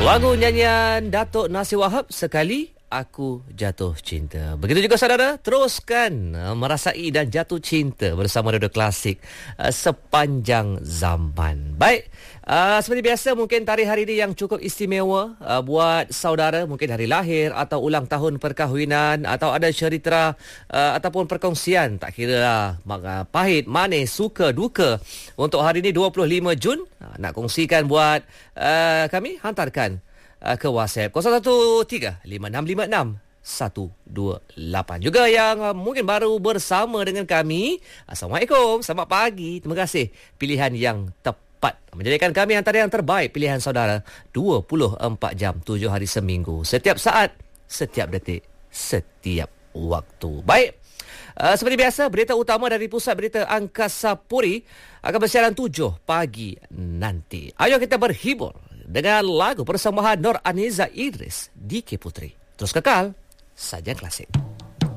Lagu nyanyian Datuk Nasir Wahab, Sekali Aku Jatuh Cinta. Begitu juga saudara, teruskan merasai dan jatuh cinta bersama Radio Klasik sepanjang zaman. Baik, seperti biasa mungkin tarikh hari ini yang cukup istimewa buat saudara, mungkin hari lahir atau ulang tahun perkahwinan atau ada cerita ataupun perkongsian, tak kira pahit, manis, suka, duka untuk hari ini 25 Jun. Nak kongsikan buat kami, hantarkan ke WhatsApp 0135656128. Juga yang mungkin baru bersama dengan kami, Assalamualaikum, selamat pagi. Terima kasih pilihan yang tepat menjadikan kami antara yang terbaik pilihan saudara 24 jam 7 hari seminggu, setiap saat, setiap detik, setiap waktu. Baik, seperti biasa, berita utama dari Pusat Berita Angkasa Puri akan bersiaran 7 pagi nanti. Ayo kita berhibur dengan lagu persembahan Nur Aniza Idris, Diki Putri. Terus kekal, saja klasik.